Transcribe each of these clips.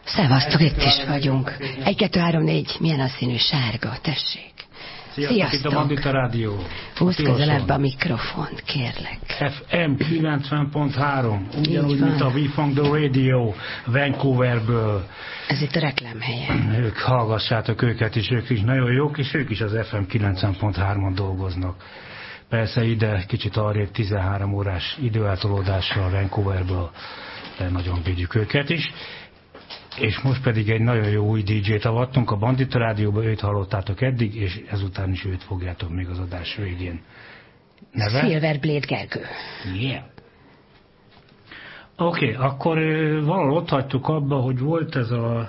Szevasztok, itt is vagyunk. 1, 2, 3, 4, milyen a színű sárga, tessék. Sziasztok, itt a Bandita Rádió. Húzz közelebb a mikrofont, kérlek. FM 90.3, ugyanúgy, mint a We Funk the Radio Vancouverből. Ez itt a reklámhelye. Ők, hallgassátok őket is, ők is nagyon jók, és ők is az FM 90.3-on dolgoznak. Persze ide kicsit arrébb 13 órás időeltolódással Vancouverből, de nagyon védjük őket is. És most pedig egy nagyon jó új DJ-t avattunk a Bandita Rádióba, őt hallottátok eddig, és ezután is őt fogjátok még az adás végén. Neve? Silverblade Gergő. Yeah. Oké, akkor valahol ott hagytuk abba, hogy volt ez a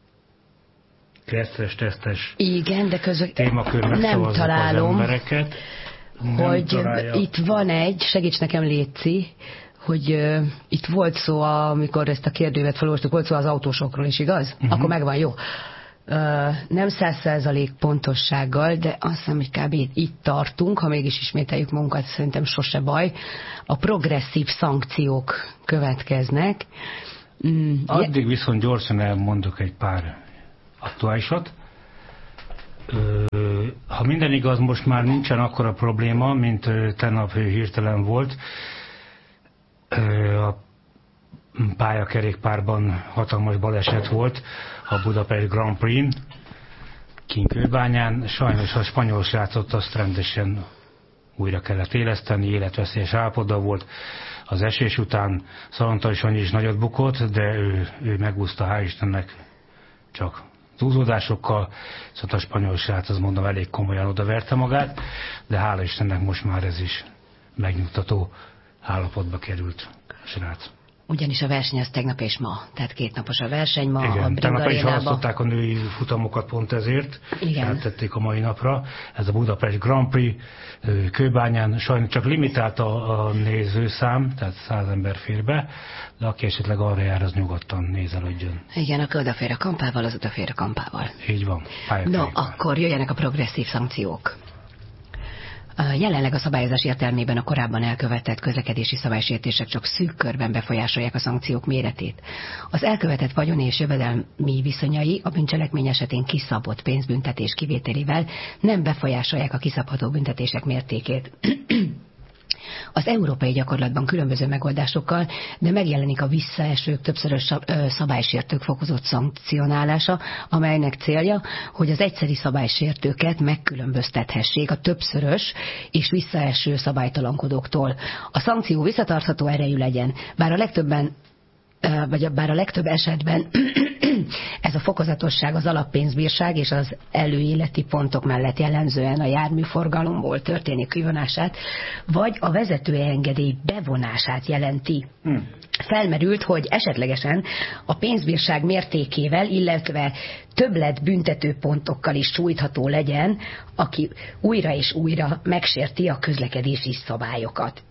tesztes igen, de témakör, nem találom, az embereket. Hogy találja. Itt van egy, segíts nekem Léci, hogy itt volt szó, amikor ezt a kérdővet felolvastuk, volt szó az autósokról is, igaz? Akkor megvan, jó. Nem 100% pontossággal, de azt hiszem, hogy kb. Itt tartunk, ha mégis ismételjük magunkat, szerintem sose baj. A progresszív szankciók következnek. Addig viszont gyorsan elmondok egy pár aktuálisat. Ha minden igaz, most már nincsen akkora probléma, mint tegnap hirtelen volt. A pályakerékpárban hatalmas baleset volt a Budapest Grand Prix-n, Kőbányán. Sajnos a spanyol srácot azt rendesen újra kellett éleszteni, életveszélyes állapotban volt. Az esés után Szalontai Sanyi is nagyot bukott, de ő megúszta, hál' Istennek, csak túlzódásokkal, szóval a spanyol srác, azt mondom, elég komolyan odaverte magát, de hála Istennek most már ez is megnyugtató állapotba került a srác. Ugyanis a verseny az tegnap és ma, tehát 2 napos a verseny ma. Igen, a Bring tegnap is Arénába. halasztották a női futamokat pont ezért, eltették a mai napra. Ez a Budapest Grand Prix Kőbányán, sajnos csak limitált a nézőszám, tehát 100 ember fér be, de aki esetleg arra jár, az nyugodtan nézelődjön. Igen, aki odafér a kampával, az odafér a kampával. Így van. No, akkor jöjjenek a progresszív szankciók. Jelenleg a szabályozás értelmében a korábban elkövetett közlekedési szabálysértések csak szűk körben befolyásolják a szankciók méretét. Az elkövetett vagyon és jövedelmi viszonyai a bűncselekmény esetén kiszabott pénzbüntetés kivételével nem befolyásolják a kiszabható büntetések mértékét. Az európai gyakorlatban különböző megoldásokkal, de megjelenik a visszaesők, többszörös szabálysértők fokozott szankcionálása, amelynek célja, hogy az egyszeri szabálysértőket megkülönböztethessék a többszörös és visszaeső szabálytalankodóktól. A szankció visszatartható erejű legyen, bár a legtöbb esetben ez a fokozatosság az alappénzbírság és az előéleti pontok mellett jellemzően a járműforgalomból történő kivonását, vagy a vezetőengedély bevonását jelenti. Felmerült, hogy esetlegesen a pénzbírság mértékével, illetve többlet büntetőpontokkal is sújtható legyen, aki újra és újra megsérti a közlekedési szabályokat.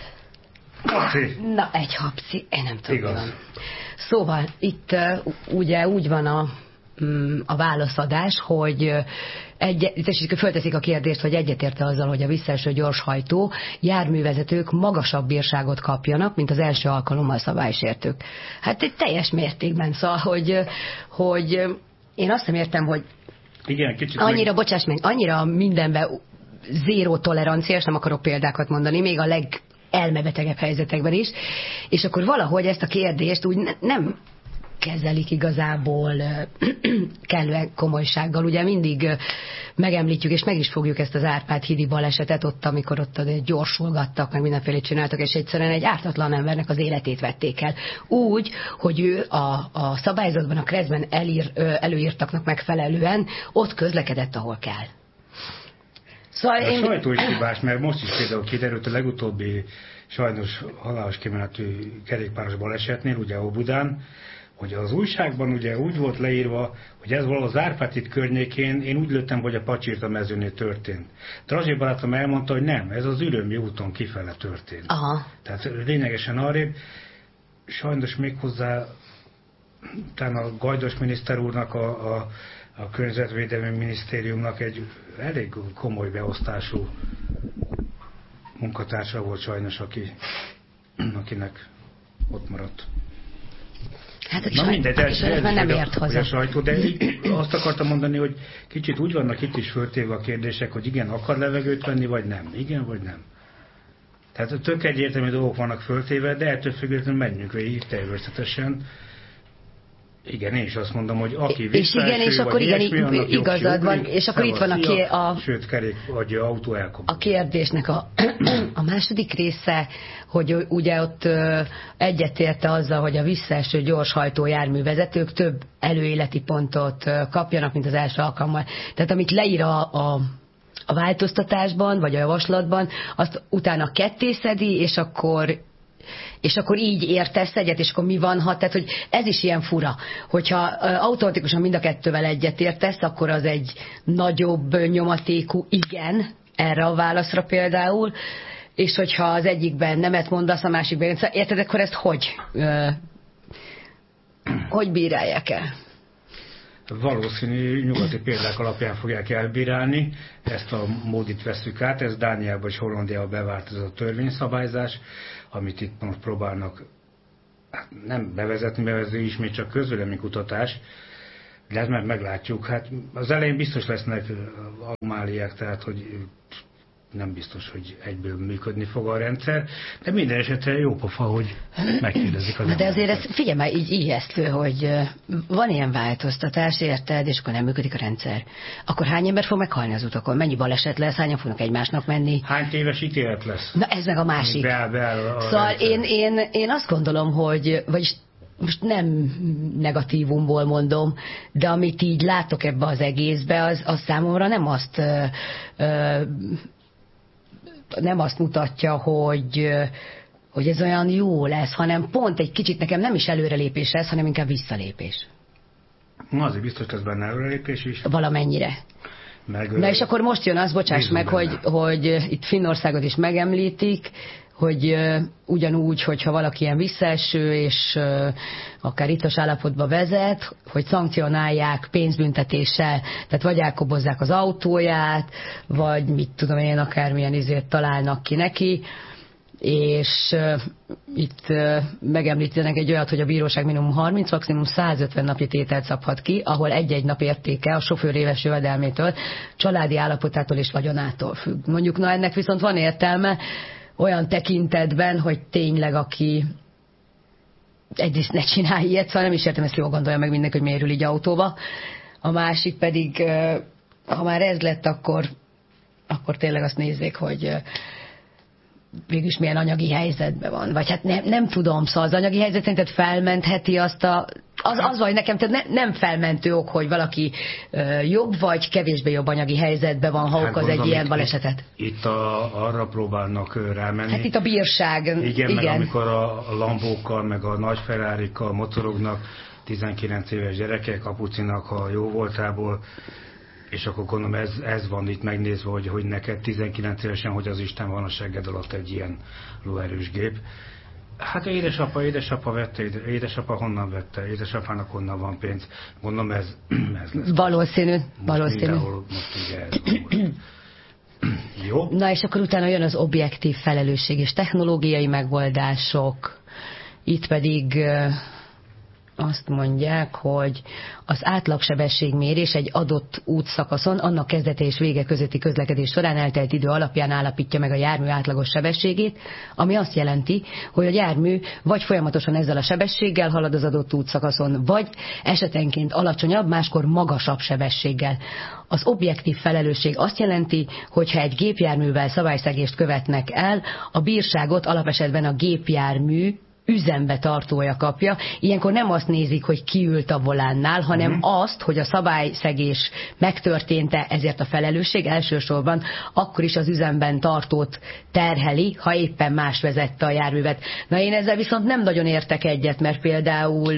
Na, egy hapci, én nem tudom, mi van. Szóval itt ugye úgy van a válaszadás, hogy fölteszik a kérdést, hogy egyetérte azzal, hogy a visszaeső gyorshajtó járművezetők magasabb bírságot kapjanak, mint az első alkalommal szabálysértők. Hát egy teljes mértékben, szóval, hogy én azt nem értem, hogy igen, kicsit annyira, bocsáss meg, annyira mindenben zéró tolerancia, és nem akarok példákat mondani, még a elmebetegebb helyzetekben is, és akkor valahogy ezt a kérdést úgy nem kezelik igazából kellően komolysággal. Ugye mindig megemlítjük, és meg is fogjuk ezt az Árpád-hídi balesetet ott, amikor ott gyorsulgattak, meg mindenfélét csináltak, és egyszerűen egy ártatlan embernek az életét vették el. Úgy, hogy ő a szabályzatban, a kreszben előírtaknak megfelelően ott közlekedett, ahol kell. Szóval a sajtó is hibás, mert most is például kiderült a legutóbbi sajnos halálos kimenetű kerékpáros balesetnél, ugye Óbudán, hogy az újságban ugye úgy volt leírva, hogy ez valahol az Árpád-híd környékén, én úgy lőttem, hogy a Pacsirta mezőnél történt. Drazsé barátom elmondta, hogy nem, ez az Ürömi úton kifele történt. Aha. Tehát lényegesen arrébb, sajnos méghozzá utána a Gajdos miniszter úrnak a Környezetvédelmi Minisztériumnak egy elég komoly beosztású munkatársa volt sajnos, akinek ott maradt. Hát na mindegy, ez nem ért hozzá. A sajtó, de azt akartam mondani, hogy kicsit úgy vannak itt is föltéve a kérdések, hogy igen, akar levegőt venni, vagy nem. Igen, vagy nem. Tehát tök egyértelmű dolgok vannak föltéve, de ettől függetlenül menjünk végig természetesen. Igen, én is azt mondom, hogy aki visszaeső, és akkor igen, igazad van, és akkor itt van sőt, kerék vagy autó elkapott. A kérdésnek a második része, hogy ugye ott egyetérte azzal, hogy a visszaeső gyorshajtó járművezetők több előéleti pontot kapjanak, mint az első alkalommal. Tehát amit leír a változtatásban, vagy a javaslatban, azt utána kettészedi, és akkor így értesz egyet, és akkor mi van, tehát hogy ez is ilyen fura, hogyha automatikusan mind a kettővel egyet értesz, akkor az egy nagyobb nyomatékú igen erre a válaszra például, és hogyha az egyikben nemet mondasz, a másikban érted, akkor ezt hogy bírálják el? Valószínű nyugati példák alapján fogják elbírálni, ezt a módit vesszük át, ez Dániában és Hollandiában bevált ez a törvényszabályzás, amit itt most próbálnak nem bevezetni, mert ez ismét csak közvéleménykutatás, de ez már meglátjuk. Hát az elején biztos lesznek anomáliák, tehát hogy nem biztos, hogy egyből működni fog a rendszer, de minden esetre jó pofa, hogy megkérdezik az de azért ezt figyelj már, így ijesztő, hogy van ilyen változtatás, érted, és akkor nem működik a rendszer. Akkor hány ember fog meghalni az utakon? Mennyi baleset lesz? Hányan fognak egymásnak menni? Hány téves ítélet lesz? Na ez meg a másik. Szóval én azt gondolom, hogy vagyis most nem negatívumból mondom, de amit így látok ebbe az egészbe, az számomra nem azt mutatja, hogy ez olyan jó lesz, hanem pont egy kicsit nekem nem is előrelépés lesz, hanem inkább visszalépés. Na, azért biztos lesz benne előrelépés is. Valamennyire. Na és akkor most jön az, bocsáss meg, hogy itt Finnországot is megemlítik, hogy ugyanúgy, hogyha valaki ilyen visszaeső, és akár ittas állapotba vezet, hogy szankcionálják pénzbüntetéssel, tehát vagy elkobozzák az autóját, vagy mit tudom én, akármilyen izért találnak ki neki, és itt megemlítenek egy olyat, hogy a bíróság minimum 30, maximum 150 napi tételt szabhat ki, ahol egy-egy nap értéke a sofőr éves jövedelmétől, családi állapotától és vagyonától függ. Mondjuk, na ennek viszont van értelme, olyan tekintetben, hogy tényleg aki egyrészt ne csinálj ilyet, szóval nem is értem, ezt jól gondolja meg mindenki, hogy miért ül így autóba. A másik pedig, ha már ez lett, akkor tényleg azt nézzék, hogy végülis milyen anyagi helyzetben van. Vagy hát nem tudom, szóval az anyagi helyzet szerinted felmentheti azt az vagy nekem, tehát nem felmentő ok, hogy valaki jobb vagy kevésbé jobb anyagi helyzetben van, ha okoz egy ilyen balesetet. Itt arra próbálnak rámenni. Hát itt a bírság. Igen. Meg amikor a Lambókkal, meg a nagy Ferrarikkal motorognak, 19 éves gyerekek kapucinak a jó voltából, és akkor gondolom ez van itt megnézve, hogy neked 19 évesen, hogy az Isten van a segged alatt egy ilyen lóerős gép. Hát édesapa vette, édesapa honnan vette, édesapának honnan van pénz. Gondolom ez lesz. Valószínű. Most ugye ez van. Jó. Na és akkor utána jön az objektív felelősség és technológiai megoldások. Itt pedig azt mondják, hogy az átlagsebességmérés egy adott útszakaszon annak kezdete és vége közötti közlekedés során eltelt idő alapján állapítja meg a jármű átlagos sebességét, ami azt jelenti, hogy a jármű vagy folyamatosan ezzel a sebességgel halad az adott útszakaszon, vagy esetenként alacsonyabb, máskor magasabb sebességgel. Az objektív felelősség azt jelenti, hogyha egy gépjárművel szabályszegést követnek el, a bírságot alapesetben a gépjármű üzembe tartója kapja. Ilyenkor nem azt nézik, hogy ki ült a volánnál, hanem azt, hogy a szabályszegés megtörtént-e, ezért a felelősség elsősorban akkor is az üzemben tartót terheli, ha éppen más vezette a járművet. Na én ezzel viszont nem nagyon értek egyet, mert például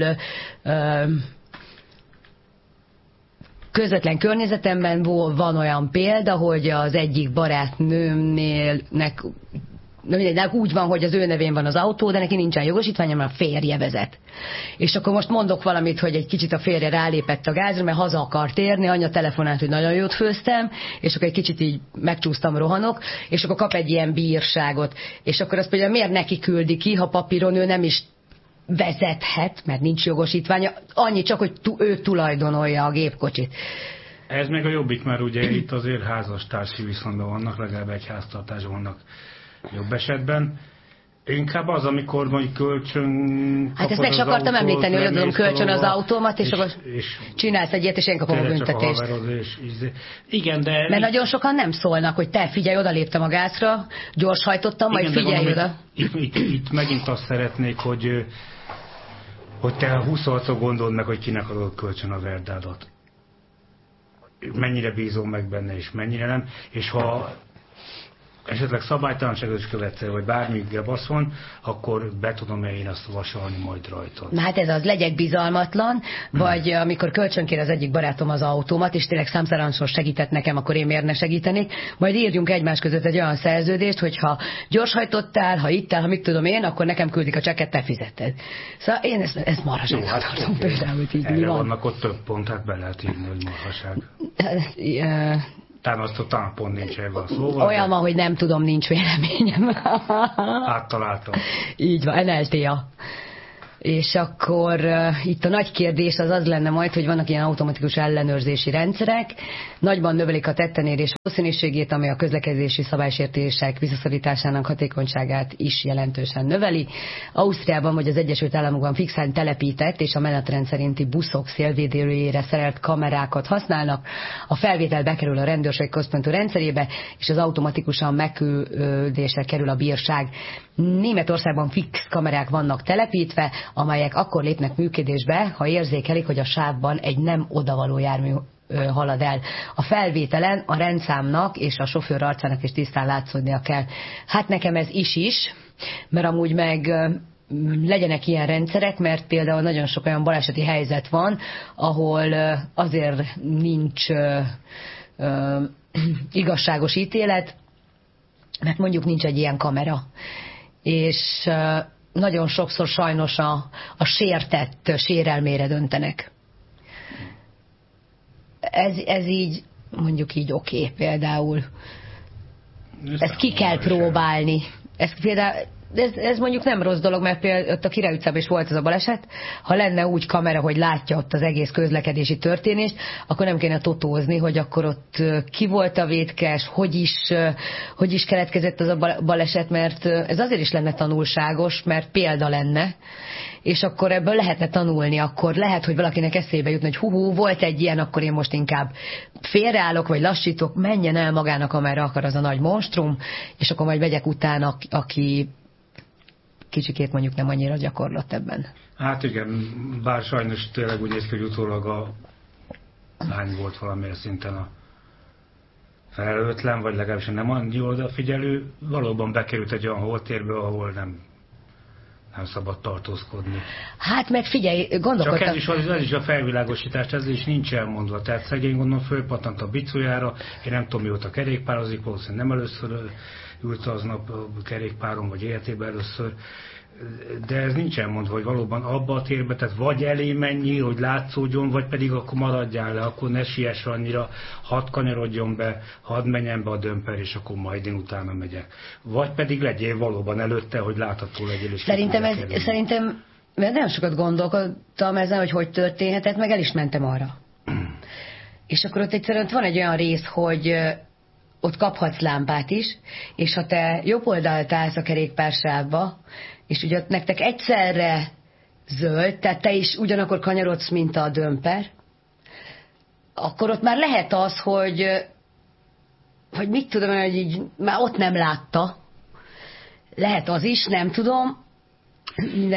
közvetlen környezetemben van olyan példa, hogy az egyik barátnőmnek úgy van, hogy az ő nevén van az autó, de neki nincsen jogosítványa, mert a férje vezet. És akkor most mondok valamit, hogy egy kicsit a férje rálépett a gázra, mert haza akart érni, anya telefonált, hogy nagyon jót főztem, és akkor egy kicsit így megcsúsztam, rohanok, és akkor kap egy ilyen bírságot. És akkor azt mondja, miért neki küldi ki, ha papíron ő nem is vezethet, mert nincs jogosítványa, annyi csak, hogy ő tulajdonolja a gépkocsit. Ez meg a jobbik, mert ugye itt azért házastársi viszonyban vannak, legalább egy háztartásban vannak jobb esetben. Inkább az, amikor majd kölcsön hát ezt meg is akartam említeni, hogy adom kölcsön az autómat, és akkor csinálsz egy ilyet, és én kapom a büntetést. Igen, de... Mert nagyon sokan nem szólnak, hogy te figyelj, odaléptem a gázra, gyorshajtottam, majd figyelj oda. Itt megint azt szeretnék, hogy te 26-szor gondold meg, hogy kinek adod kölcsön a verdádat. Mennyire bízom meg benne, és mennyire nem. És ha esetleg szabálytalanságot is követsz el, vagy bármi gebasz van, akkor be tudom én azt vasalni majd rajtad. Na hát ez az, legyek bizalmatlan, vagy amikor kölcsönkér az egyik barátom az autómat, és tényleg számtalanszor segített nekem, akkor én miért ne segítenék, majd írjunk egymás között egy olyan szerződést, hogy ha gyorshajtottál, ha ittál, ha mit tudom én, akkor nekem küldik a csekket, te fizeted. Szóval én ezt marhaságnak tartom például. Erre vannak ott több pont, hát be lehet írni, hogy marhaság. Talán pont nincs ebben a szóval. Olyan van, hogy nem tudom, nincs véleményem. Áttaláltam. Így van, NLTA. És akkor itt a nagy kérdés az lenne majd, hogy vannak ilyen automatikus ellenőrzési rendszerek, nagyban növelik a tettenérés valószínűségét, ami a közlekedési szabálysértések visszaszorításának hatékonyságát is jelentősen növeli. Ausztriában vagy az Egyesült Államokban fixen telepített és a menetrend szerinti buszok szélvédőjére szerelt kamerákat használnak. A felvétel bekerül a rendőrség központú rendszerébe, és az automatikusan megküldésre kerül a bírság. Németországban fix kamerák vannak telepítve, amelyek akkor lépnek működésbe, ha érzékelik, hogy a sávban egy nem odavaló jármű halad el. A felvételen a rendszámnak és a sofőr arcának is tisztán látszódnia kell. Hát nekem ez is, mert amúgy meg legyenek ilyen rendszerek, mert például nagyon sok olyan baleseti helyzet van, ahol azért nincs igazságos ítélet, mert mondjuk nincs egy ilyen kamera. És nagyon sokszor sajnos a sértett sérelmére döntenek. Ez így, mondjuk így oké, például. Ezt ki kell próbálni. Ez mondjuk nem rossz dolog, mert például ott a Király utcában is volt ez a baleset. Ha lenne úgy kamera, hogy látja ott az egész közlekedési történést, akkor nem kéne totózni, hogy akkor ott ki volt a vétkes, hogy is keletkezett az a baleset, mert ez azért is lenne tanulságos, mert példa lenne, és akkor ebből lehetne tanulni, akkor lehet, hogy valakinek eszébe jutna, hogy volt egy ilyen, akkor én most inkább félreállok, vagy lassítok, menjen el magának, amerre akar az a nagy monstrum, és akkor majd megyek utána, aki kicsikét mondjuk nem annyira gyakorlott ebben. Hát igen, bár sajnos tényleg úgy néz ki, hogy utólag a lány volt valamilyen szinten a felelőtlen, vagy legalábbis nem annyi odafigyelő, valóban bekerült egy olyan holtérbe, ahol nem szabad tartózkodni. Hát meg figyelj, gondolkodtam. Csak ez is a felvilágosítás, ez is nincs elmondva. Tehát szegény gondolom fölpattant a bicójára, én nem tudom mióta kerékpározik, valószínűleg nem először ült aznap a kerékpáron, vagy életében először, de ez nincs elmondva, hogy valóban abba a térbe, tehát vagy elé mennyi, hogy látszódjon, vagy pedig akkor maradjál le, akkor ne siess annyira, hadd kanyarodjon be, hadd menjen be a dömper, és akkor majd én utána megyek. Vagy pedig legyél valóban előtte, hogy látható legyél. Szerintem nagyon sokat gondolkodtam ezen, hogy történhetett, meg el is mentem arra. És akkor ott egyszerűen van egy olyan rész, hogy ott kaphatsz lámpát is, és ha te jobb oldalt állsz a kerékpársávba, és ugye ott nektek egyszerre zöld, tehát te is ugyanakkor kanyarodsz, mint a dömper, akkor ott már lehet az, hogy mit tudom, hogy így már ott nem látta. Lehet az is, nem tudom. Minden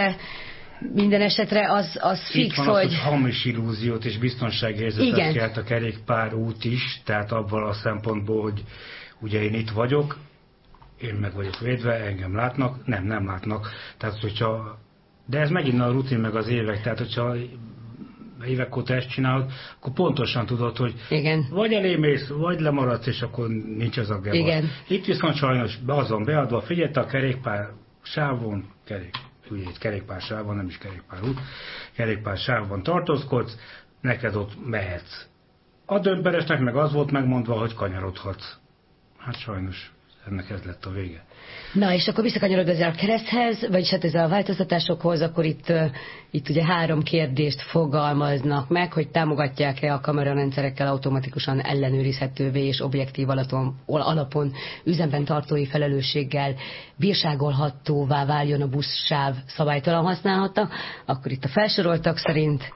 esetre az fix, van hogy... Az, hogy hamis illúziót és biztonságérzetet kelt a kerékpár út is, tehát abban a szempontból, hogy ugye én itt vagyok, én meg vagyok védve, engem látnak, nem látnak. Tehát, de ez megint a rutin meg az évek, tehát hogyha évek óta ezt csinálod, akkor pontosan tudod, hogy igen. Vagy elémész, vagy lemaradsz, és akkor nincs az a gebasz. Itt viszont sajnos az van beadva, figyelj, a kerékpár sávon, kerékpár sávon, nem is kerékpár út, kerékpár sávon tartózkodsz, neked ott mehetsz. A dömperesnek meg az volt megmondva, hogy kanyarodhatsz. Hát sajnos ennek ez lett a vége. Na, és akkor visszakanyarodva ezzel a kereszthez, vagyis hát ezzel a változtatásokhoz, akkor itt ugye 3 kérdést fogalmaznak meg, hogy támogatják-e a kamerarendszerekkel automatikusan ellenőrizhetővé és objektív alapon üzemben tartói felelősséggel bírságolhatóvá váljon a buszsáv szabálytalan használata, akkor itt a felsoroltak szerint.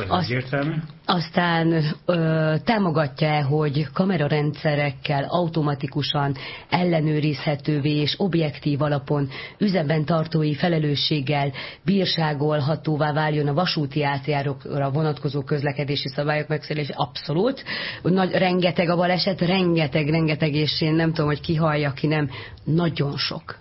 Aztán támogatja-e, hogy kamerarendszerekkel automatikusan ellenőrizhetővé és objektív alapon üzemben tartói felelősséggel bírságolhatóvá váljon a vasúti átjárókra vonatkozó közlekedési szabályok megszegése? Abszolút. Rengeteg a baleset, rengeteg, és én nem tudom, hogy ki hallja, ki nem. Nagyon sok.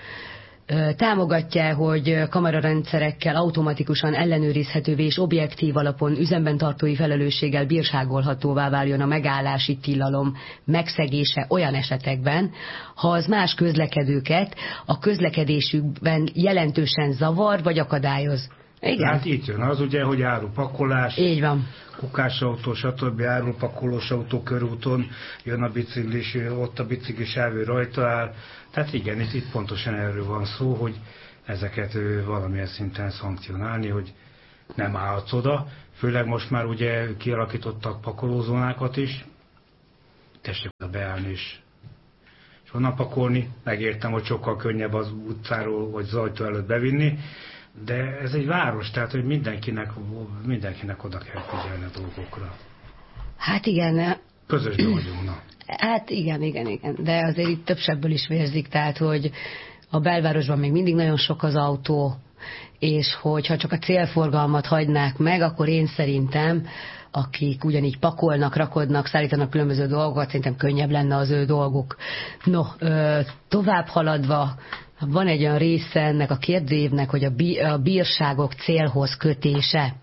Támogatja, hogy kamerarendszerekkel automatikusan ellenőrizhetővé és objektív alapon üzemben tartói felelősséggel bírságolhatóvá váljon a megállási tilalom megszegése olyan esetekben, ha az más közlekedőket a közlekedésükben jelentősen zavar vagy akadályoz. Igen. Hát itt jön az ugye, hogy árupakolás, így van. Kukásautó, stb. Árupakolós autó körúton jön a biciklis, ott a biciklis elvő rajta áll. Tehát igen, itt pontosan erről van szó, hogy ezeket valamilyen szinten szankcionálni, hogy nem állhatsz oda. Főleg most már ugye kialakítottak pakolózónákat is, tessék oda beállni és onnan pakolni. Megértem, hogy sokkal könnyebb az utcáról vagy az ajtó előtt bevinni, de ez egy város, tehát hogy mindenkinek oda kell figyelni a dolgokra. Hát igen. Közösben vagyunk, na. Hát igen. De azért itt több sebből is vérzik, tehát hogy a belvárosban még mindig nagyon sok az autó, és hogyha csak a célforgalmat hagynák meg, akkor én szerintem, akik ugyanígy pakolnak, rakodnak, szállítanak különböző dolgokat, szerintem könnyebb lenne az ő dolguk. No, tovább haladva, van egy olyan része ennek a kérdőívnek, hogy a bírságok célhoz kötése.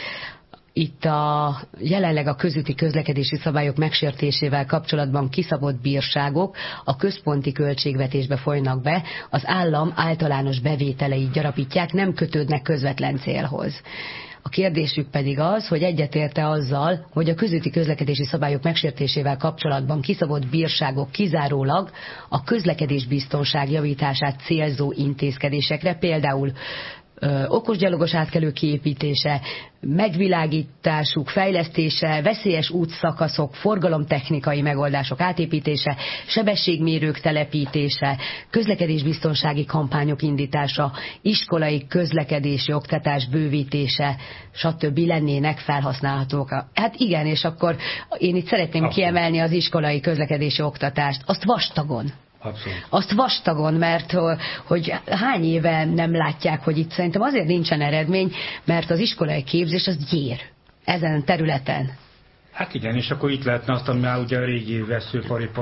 Itt jelenleg a közúti közlekedési szabályok megsértésével kapcsolatban kiszabott bírságok a központi költségvetésbe folynak be, az állam általános bevételeit gyarapítják, nem kötődnek közvetlen célhoz. A kérdésük pedig az, hogy egyetérte azzal, hogy a közúti közlekedési szabályok megsértésével kapcsolatban kiszabott bírságok kizárólag a közlekedésbiztonság javítását célzó intézkedésekre, például okosgyalogos átkelő kiépítése, megvilágításuk fejlesztése, veszélyes útszakaszok, forgalomtechnikai megoldások átépítése, sebességmérők telepítése, közlekedésbiztonsági kampányok indítása, iskolai közlekedési oktatás bővítése, stb. Lennének felhasználhatók. Hát igen, és akkor én itt szeretném kiemelni az iskolai közlekedési oktatást, azt vastagon. Abszolút. Azt vastagon, mert hogy hány éve nem látják, hogy itt szerintem azért nincsen eredmény, mert az iskolai képzés az gyér ezen a területen. Hát igen, és akkor itt lehetne azt, ami már ugye a régi veszőparipa,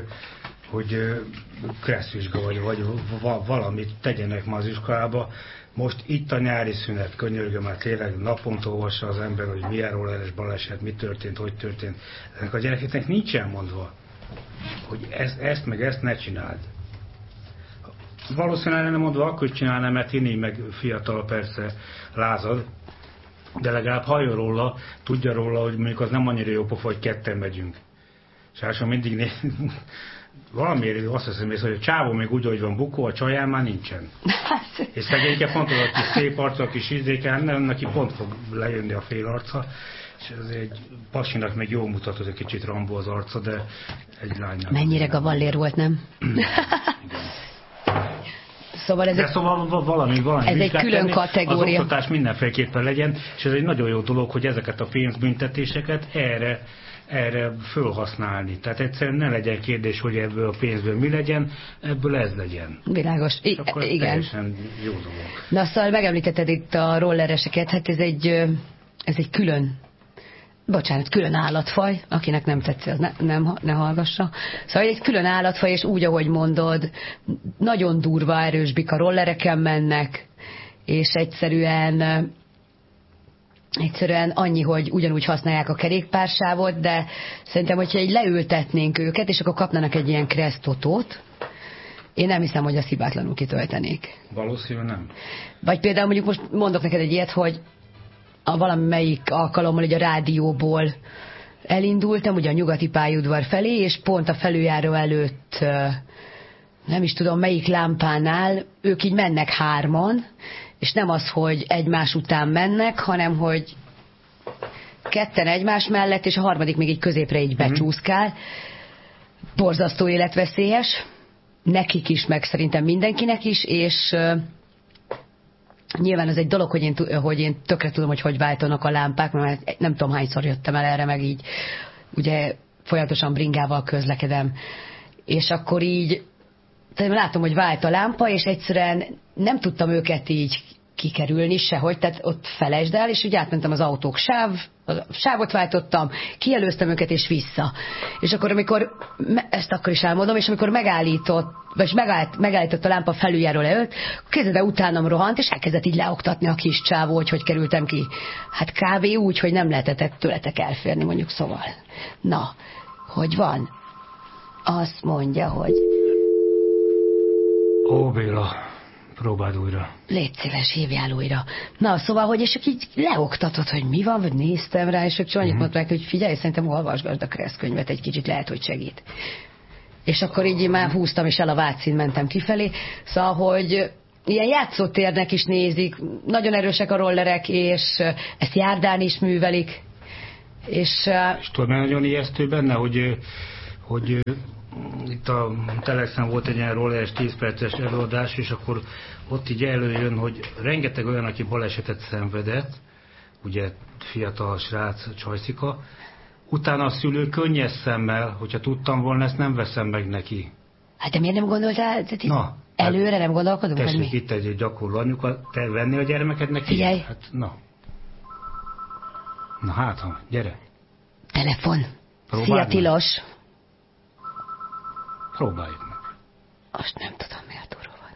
hogy kresszvizsga vagy valamit tegyenek ma az iskolába. Most itt a nyári szünet, könyörgöm, mert tényleg naponta olvassa az ember, hogy milyen rolleres baleset, mi történt, hogy történt. Ennek a gyerekeknek nincs elmondva, hogy ezt meg ezt ne csináld. Valószínűleg nem mondva, akkor csinálnám, mert én így meg fiatal persze lázad, de legalább halljon róla, tudja róla, hogy mondjuk az nem annyira jó pofa, hogy ketten megyünk. És hát mindig valamiért azt hiszem, hogy a csávó még úgy, hogy van bukó, a csaján már nincsen. És szegényke pont az a kis szép arca, a kis ízéken, nem, neki pont fog lejönni a fél arca. És ez egy pasinak még jól mutat, hogy egy kicsit Rambó az arca, de egy lánynak. Mennyire gavallér volt, nem? Szóval ez valami ez egy külön tenni, kategória. Az oktatás mindenféleképpen legyen, és ez egy nagyon jó dolog, hogy ezeket a pénzbüntetéseket erre fölhasználni. Tehát egyszerűen ne legyen kérdés, hogy ebből a pénzből mi legyen, ebből ez legyen. Világos. Igen. Teljesen jó dolog. Na szóval megemlítetted itt a rollereseket, hát ez egy külön állatfaj, akinek nem tetszik, az ne hallgassa. Szóval egy külön állatfaj, és úgy, ahogy mondod, nagyon durva, erős bika rollereken mennek, és egyszerűen annyi, hogy ugyanúgy használják a kerékpársávot, de szerintem, hogyha így leültetnénk őket, és akkor kapnának egy ilyen kresztotót, én nem hiszem, hogy azt hibátlanul kitöltenék. Valószínűleg nem. Vagy például mondjuk most mondok neked egy ilyet, hogy valamelyik alkalommal ugye a rádióból elindultam, ugye a nyugati pályaudvar felé, és pont a felüljáró előtt nem is tudom melyik lámpánál, ők így mennek hárman, és nem az, hogy egymás után mennek, hanem hogy ketten egymás mellett, és a harmadik még így középre így becsúszkál. Borzasztó életveszélyes. Nekik is, meg szerintem mindenkinek is, és nyilván ez egy dolog, hogy én tökre tudom, hogy váltanak a lámpák, mert nem tudom hányszor jöttem el erre, meg így ugye folyamatosan bringával közlekedem. És akkor így látom, hogy vált a lámpa, és egyszerűen nem tudtam őket így kikerülni sehogy, tehát ott felejtsd el, és úgy átmentem az autók sávot váltottam, kielőztem őket, és vissza. És akkor, amikor, ezt akkor is elmondom, és amikor megállított a lámpa felüljáró leült, kezdve utánam rohant, és elkezdett így leoktatni a kis csávó, hogy kerültem ki. Hát kávé úgy, hogy nem lehetett tőletek elférni, mondjuk, szóval. Na, hogy van? Azt mondja, hogy... Ó, Béla, próbáld újra. Légy szíves, hívjál újra. Na, szóval, hogy és így leoktatod, hogy mi van, vagy néztem rá, és csak annyit mondták, hogy figyelj, szerintem olvasgasd a keresztkönyvet egy kicsit, lehet, hogy segít. És akkor így már húztam, és el a Vácin mentem kifelé. Szóval, hogy ilyen játszótérnek is nézik, nagyon erősek a rollerek, és ezt járdán is művelik. És tudod, mert nagyon ijesztő benne, hogy itt a Telexen volt egy ilyen rolleres 10 perces előadás, és akkor ott így előjön, hogy rengeteg olyan, aki balesetet szenvedett, ugye fiatal srác, csajszika, utána a szülő könnyes szemmel, hogyha tudtam volna, ezt nem veszem meg neki. Hát de miért nem gondoltál? Na, előre nem gondolkodunk? Tessék, itt egy gyakorló anyuka, te venni a gyermekednek? Figyelj! Hát, na hát, gyere. Telefon. Próbáld Szia, meg. tilos. Próbáljuk meg. Most nem tudom, mi a durva van.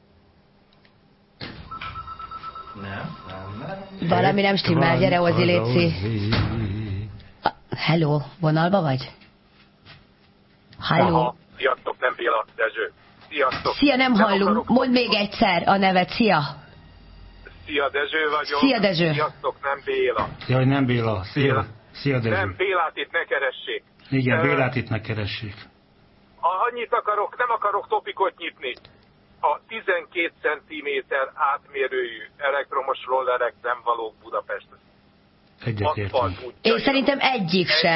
Nem. Valami nem stimmel, gyere, Ozi, létszi. Hello, vonalba vagy? Hello. Sziasztok, nem Béla, Dezső. Sziasztok. Szia, nem hallunk. Mondd még egyszer a nevet, szia. Szia, Dezső vagyok. Szia, Dezső. Sziasztok, nem Béla. Jaj, nem Béla. Szia, Dezső. Nem, Bélát itt ne keressék. Igen, Bélát itt ne keressék. Annyit akarok, nem akarok topikot nyitni. A 12 cm átmérőjű elektromos rollerek nem valók Budapesten. Egyetértünk. Én szerintem egyik se.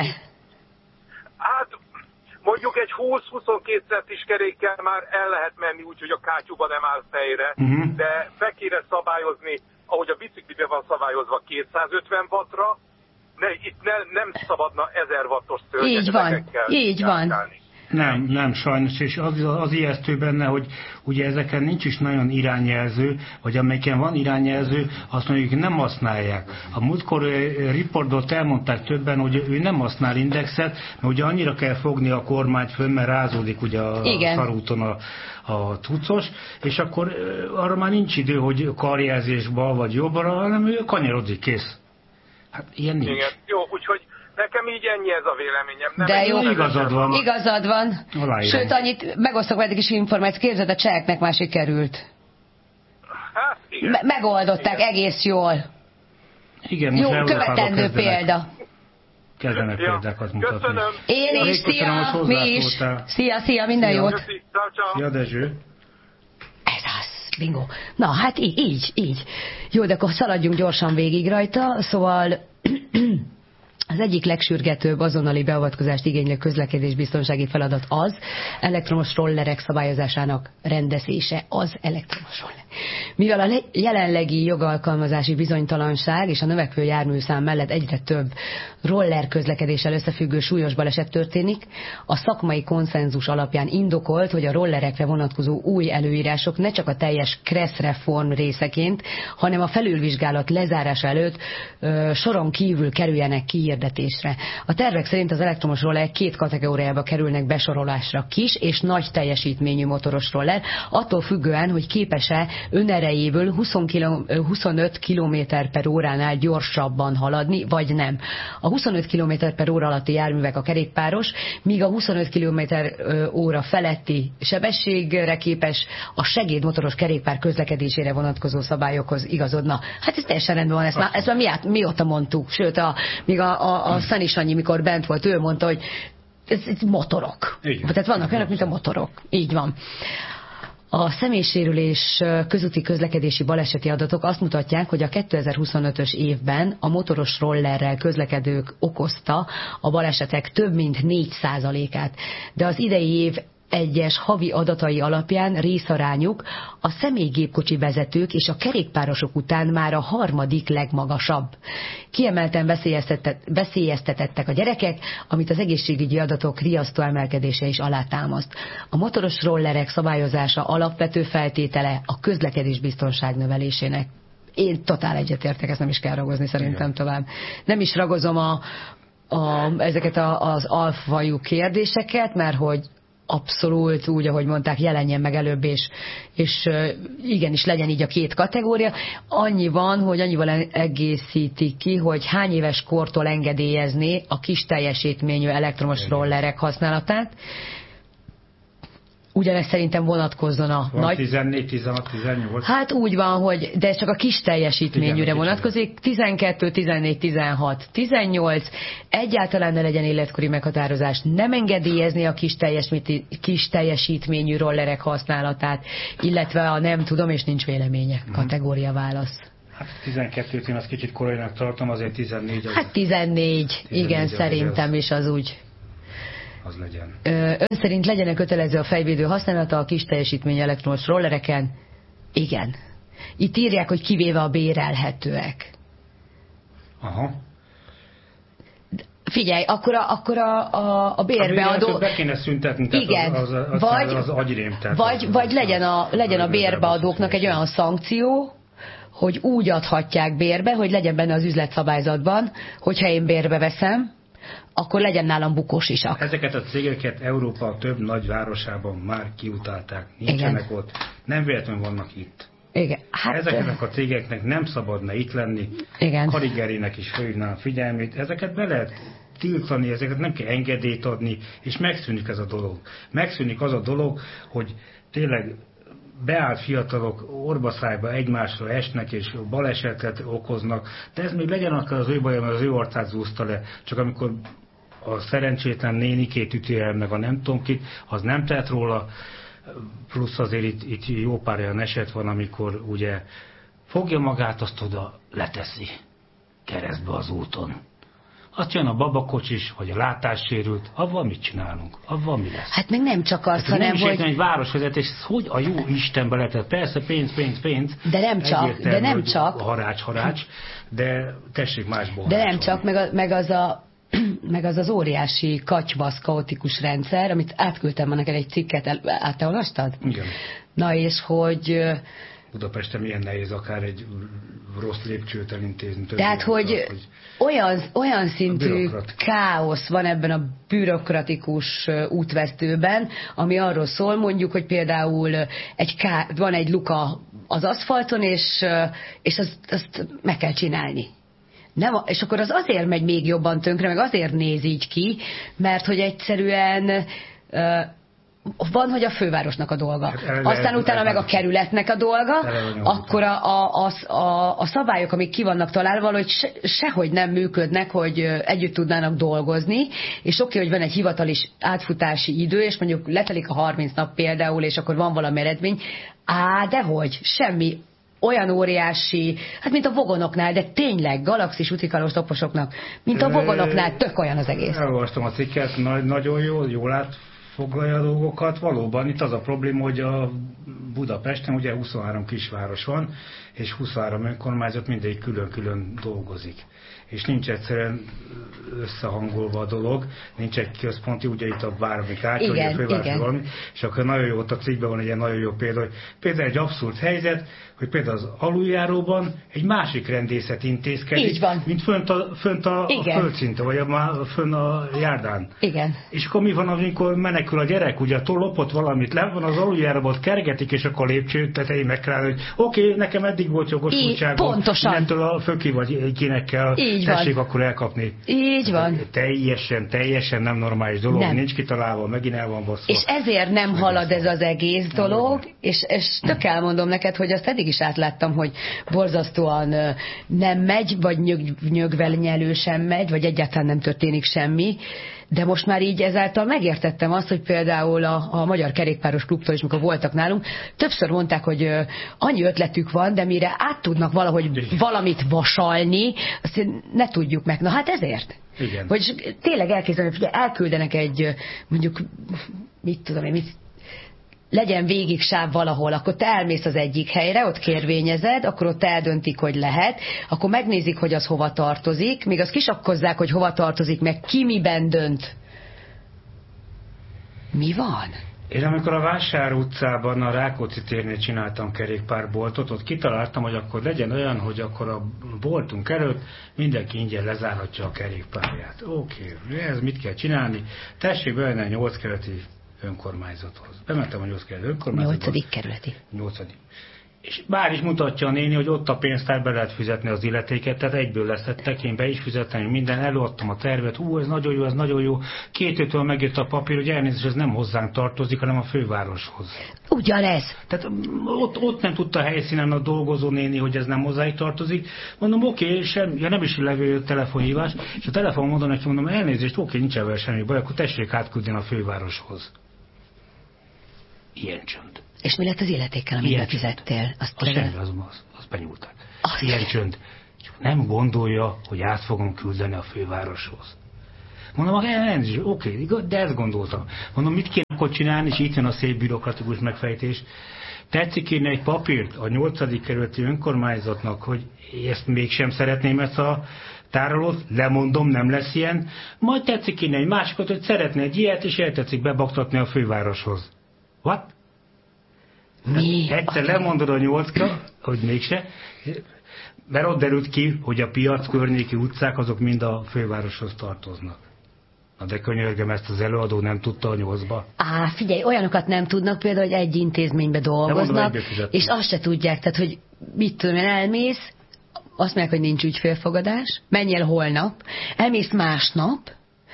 Hát mondjuk egy 20-22 centis kerékkel már el lehet menni úgy, hogy a kátyúba nem áll fejre, de be kéne szabályozni, ahogy a biciklibe van szabályozva 250 wattra, itt nem szabadna 1000 wattos szörnyetegekkel. Így van. Nem, sajnos, és az ijesztő benne, hogy ugye ezeken nincs is nagyon irányjelző, vagy amelyiken van irányjelző, azt mondjuk nem használják. A múltkor riportot elmondták többen, hogy ő nem használ indexet, mert ugye annyira kell fogni a kormányt fönn, mert rázódik ugye a szarúton a cuccos, és akkor arra már nincs idő, hogy karjelzés bal vagy jobbra, hanem ő kanyarodik, kész. Hát ilyen nincs. Igen, jó, úgyhogy nekem így ennyi ez a véleményem. Nem. De jó, igazad van. Sőt, annyit megosztok veled is információt, képzeld, a cseheknek már sikerült. Hát, igen. Megoldották igen. Egész jól. Igen, jó, követendő példa. Kezdenek példákat mutatni. Köszönöm. Én is, szia, mi is. Szia, minden jót. Köszi, ciao. Szia, Dezső. Ez az, bingo. Na, hát így. Jó, de akkor szaladjunk gyorsan végig rajta, szóval... Az egyik legsürgetőbb azonnali beavatkozást igénylő közlekedésbiztonsági feladat az elektromos rollerek szabályozásának rendezése, az elektromos roller. Mivel a jelenlegi jogalkalmazási bizonytalanság és a növekvő járműszám mellett egyre több roller közlekedéssel összefüggő súlyos baleset történik, a szakmai konszenzus alapján indokolt, hogy a rollerekre vonatkozó új előírások ne csak a teljes KRESZ reform részeként, hanem a felülvizsgálat lezárása előtt soron kívül kerüljenek kihirdetésre. A tervek szerint az elektromos roller két kategóriába kerülnek besorolásra: kis és nagy teljesítményű motoros roller, attól függően, hogy képes-e önerejéből 25 km per óránál gyorsabban haladni, vagy nem. A 25 km per óra alatti járművek a kerékpáros, míg a 25 km óra feletti sebességre képes a segédmotoros kerékpár közlekedésére vonatkozó szabályokhoz igazodna. Hát ez teljesen rendben van, ezt már mióta mondtuk. Sőt, míg a Szani Sanyi, mikor bent volt, ő mondta, hogy ez motorok. Igen. Tehát vannak olyanok, mint a motorok. Így van. A személysérülés közúti közlekedési baleseti adatok azt mutatják, hogy a 2025-ös évben a motoros rollerrel közlekedők okozta a balesetek több mint 4%-át. De az idei év egyes havi adatai alapján részarányuk a személygépkocsi vezetők és a kerékpárosok után már a harmadik legmagasabb. Kiemelten veszélyeztetettek a gyerekek, amit az egészségügyi adatok riasztó emelkedése is alátámaszt. A motoros rollerek szabályozása alapvető feltétele a közlekedés biztonság növelésének. Én totál egyetértek, ezt nem is kell ragozni szerintem tovább. Nem is ragozom ezeket az alfajú kérdéseket, mert hogy abszolút úgy, ahogy mondták, jelenjen meg előbb, és igenis legyen így a két kategória. Annyi van, hogy annyival egészítik ki, hogy hány éves kortól engedélyezné a kis teljesítményű elektromos rollerek használatát. Ugyanez szerintem vonatkozzon a nagy... 14, 16, 18. Hát úgy van, hogy de ez csak a kis teljesítményűre vonatkozik. 12, 14, 16, 18. Egyáltalán ne legyen életkori meghatározás. Nem engedélyezni a kis teljesítményű rollerek használatát, illetve a nem tudom és nincs véleménye kategória válasz. Hát 12-t én azt kicsit korainak tartom, azért 14. Hát 14 igen, szerintem is az úgy. Az legyen. Ön szerint legyen kötelező a fejvédő használata a kis teljesítményű elektromos rollereken? Igen. Itt írják, hogy kivéve a bérelhetőek. Aha. Figyelj, akkor a bérbeadó... Be kéne szüntetni, igen. Az agyrém. Vagy legyen a bérbeadóknak egy olyan szankció, hogy úgy adhatják bérbe, hogy legyen benne az üzletszabályzatban, hogyha én bérbe veszem, akkor legyen nálam bukós isak. Ezeket a cégeket Európa több nagyvárosában már kiutálták. Nincsenek ott. Nem véletlenül vannak itt. Igen. Hát, ezeknek a cégeknek nem szabadna itt lenni. Igen. Karigerinek is fölhívnám figyelmét. Ezeket be lehet tiltani, ezeket nem kell engedélyt adni, és megszűnik ez a dolog. Megszűnik az a dolog, hogy tényleg beállt fiatalok orbaszájba egymásra esnek, és balesetet okoznak, de ez még legyen akár az ő bajom, az ő arcát zúzta le, csak amikor a szerencsétlen nénikét üti el, meg a nem tudom kit, az nem tehet róla, plusz azért itt jó pár olyan eset van, amikor ugye fogja magát, azt oda leteszi keresztbe az úton. Azt jön a babakocsis, vagy a látássérült, avval mit csinálunk? Avval mi lesz? Hát meg nem csak az, hanem, nem is értem, egy városvezetés, hogy a jó Istenbe lehetett. Persze pénz. De nem csak. Harács, de tessék másból. De nem csak, meg az óriási katyvasz kaotikus rendszer, amit átküldtem ma neked egy cikket, te olvastad? Igen. Na és hogy... Budapesten milyen nehéz akár egy rossz lépcsőt elintézni. Tehát, hogy olyan szintű káosz van ebben a bürokratikus útvesztőben, ami arról szól mondjuk, hogy például van egy luka az aszfalton, és azt meg kell csinálni. Nem, és akkor az azért megy még jobban tönkre, meg azért néz így ki, mert hogy egyszerűen... van, hogy a fővárosnak a dolga. Hát aztán utána meg a kerületnek a dolga, akkor a szabályok, amik ki vannak találva, hogy sehogy nem működnek, hogy együtt tudnának dolgozni, és oké, hogy van egy hivatalis átfutási idő, és mondjuk letelik a 30 nap például, és akkor van valami eredmény. Dehogy, semmi. Olyan óriási, hát mint a vogonoknál, de tényleg galaxis utikalós toposoknak, mint a vogonoknál, tök olyan az egész. Elolvastam a cikket, nagyon jól átfoglalja a dolgokat. Valóban itt az a probléma, hogy a Budapesten ugye 23 kisváros van, és 23 önkormányzat mindegyik külön-külön dolgozik. És nincs egyszerűen összehangolva a dolog, nincs egy központi, ugye itt a váromi kártya, ugye a fővárosi valami, és akkor nagyon jó, ott a cikkben van egy ilyen nagyon jó példa, hogy például egy abszurd helyzet, hogy például az aluljáróban egy másik rendészet intézkedik, mint fönt a földszinten, vagy fönn a járdán. Igen. És akkor mi van, amikor menekül a gyerek, ugye lopott valamit, le van az aluljáróban, kergetik, és akkor a lépcső tetején meg kell, hogy oké, nekem eddig volt jogosultságom, pontosan. Innentől a föki vagy kinek kell, tessék akkor elkapni. Így van. Teljesen nem normális dolog, nem. Nincs kitalálva, megint el van bosszva. És ezért nem halad ez az egész dolog, és tök elmondom neked, hogy azt eddig is átláttam, hogy borzasztóan nem megy, vagy nyögvel nyelő sem megy, vagy egyáltalán nem történik semmi, De most már így ezáltal megértettem azt, hogy például a Magyar Kerékpáros Klubtól is, mikor voltak nálunk, többször mondták, hogy annyi ötletük van, de mire át tudnak valahogy valamit vasalni, azt ne tudjuk meg. Na hát ezért. Igen. Hogy tényleg elképzelni, hogy elküldenek egy, mondjuk, mit tudom én, legyen végig sáv valahol, akkor te elmész az egyik helyre, ott kérvényezed, akkor ott eldöntik, hogy lehet, akkor megnézik, hogy az hova tartozik, még azt kisakkozzák, hogy hova tartozik, meg ki miben dönt. Mi van? Én amikor a Vásár utcában, a Rákóczi térnél csináltam kerékpárboltot, ott kitaláltam, hogy akkor legyen olyan, hogy akkor a boltunk előtt mindenki ingyen lezárhatja a kerékpárját. Oké, ez mit kell csinálni? Tessék bejönni a 8 kerületi önkormányzathoz. Bementem a 8 kerületi önkormányzathoz. 8. kerületi. 8. És bár is mutatja a néni, hogy ott a pénztár, be lehet fizetni az illetéket, tehát egyből leszettek, én be is fizettem, minden, előadtam a tervet, ez nagyon jó, ez nagyon jó. 2-től megjött a papír, hogy elnézést, ez nem hozzánk tartozik, hanem a fővároshoz. Ugyanez. Tehát ott nem tudta a helyszínen a dolgozó néni, hogy ez nem hozzáig tartozik. Mondom, oké, nem is levő telefonhívás, és a telefon mondom neki, mondom, elnézést, oké, nincs ebben semmi baj, akkor tessék átküldeni a fővároshoz. Ilyen csönd. És mi lett az illetékkel, amit befizettél? Semmi, az benyúlták. Ilyen csönd. Nem gondolja, hogy át fogom küldeni a fővároshoz. Mondom, oké, de ezt gondoltam. Mondom, mit kéne akkor csinálni, és itt jön a szép bürokratikus megfejtés. Tetszik írni egy papírt a 8. kerületi önkormányzatnak, hogy ezt mégsem szeretném, ezt a tárolót, lemondom, nem lesz ilyen. Majd tetszik írni egy másikat, hogy szeretne egy ilyet, és eltetszik bebaktatni a fővároshoz. What? Mi? Egyszer lemondod a 8-ra, hogy mégse, mert ott derült ki, hogy a piac környéki utcák azok mind a fővároshoz tartoznak. Na de könyörgöm, ezt az előadó nem tudta a 8-ba. Figyelj, olyanokat nem tudnak például, hogy egy intézménybe dolgoznak, és azt se tudják, tehát, hogy mit tudom én, elmész, azt mondják, hogy nincs ügyfélfogadás, menjél holnap, elmész másnap,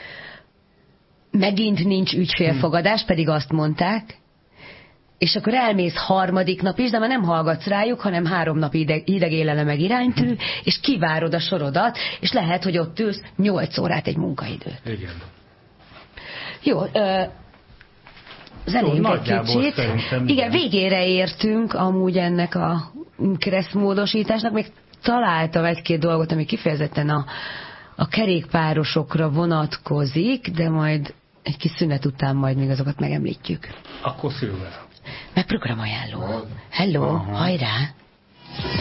megint nincs ügyfélfogadás, pedig azt mondták, és akkor elmész harmadik nap is, de már nem hallgatsz rájuk, hanem 3 nap idegélele meg iránytű, és kivárod a sorodat, és lehet, hogy ott ülsz 8 órát egy munkaidőt. Igen. Jó, zenéljünk egy kicsit. Igen, végére értünk amúgy ennek a keresztmódosításnak, még találtam 1-2 dolgot, ami kifejezetten a kerékpárosokra vonatkozik, de majd egy kis szünet után majd még azokat megemlítjük. Akkor szilver. Meg programajánló. Hello, hajrá!